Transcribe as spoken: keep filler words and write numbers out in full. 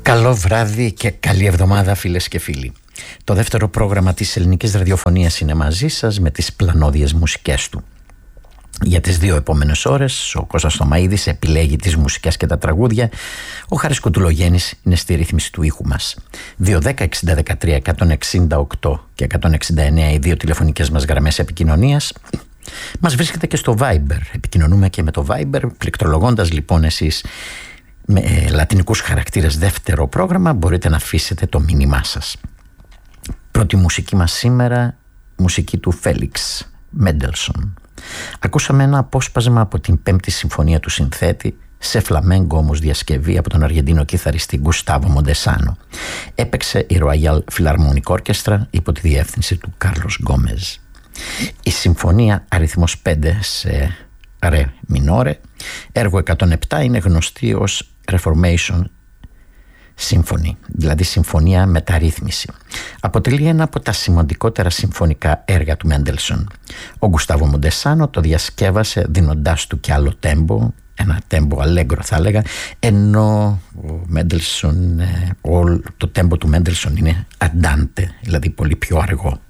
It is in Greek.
Καλό βράδυ και καλή εβδομάδα, φίλες και φίλοι. Το δεύτερο πρόγραμμα της ελληνικής ραδιοφωνίας είναι μαζί σας με τις πλανόδιες μουσικές του. Για τις δύο επόμενες ώρες ο Κώστας Θωμαίδης επιλέγει τις μουσικές και τα τραγούδια. Ο Χάρης Κουντουλογέννης είναι στη ρύθμιση του ήχου μας. δύο δέκα εξήντα δεκατρία εκατόν εξήντα οκτώ και εκατόν εξήντα εννέα οι δύο τηλεφωνικές μας γραμμές επικοινωνίας. Μας βρίσκεται και στο Viber. Επικοινωνούμε και με το Viber. Πληκτρολογώντας λοιπόν εσείς με ε, λατινικούς χαρακτήρες δεύτερο πρόγραμμα, μπορείτε να αφήσετε το μήνυμά σας. Πρώτη μουσική μας σήμερα, μουσική του Φέλιξ Μέντελσον. Ακούσαμε ένα απόσπασμα από την πέμπτη συμφωνία του συνθέτη, σε φλαμέγκο όμως διασκευή από τον Αργεντίνο κιθαριστή Γκουστάβο Μοντεσάνο. Έπαιξε η Royal Philharmonic Orchestra υπό τη διεύθυνση του Κάρλος Γκόμεζ. Η συμφωνία αριθμός πέντε σε ρε μινόρε, έργο εκατόν επτά, είναι γνωστή ως Reformation Symphony, δηλαδή συμφωνία μεταρρύθμιση. Αποτελεί ένα από τα σημαντικότερα συμφωνικά έργα του Μέντελσον. Ο Γκουστάβο Μοντεσάνο το διασκεύασε δίνοντάς του και άλλο τέμπο, ένα τέμπο αλέγκρο θα έλεγα, ενώ ο Μέντελσον, το τέμπο του Μέντελσον είναι αντάντε, δηλαδή πολύ πιο αργό.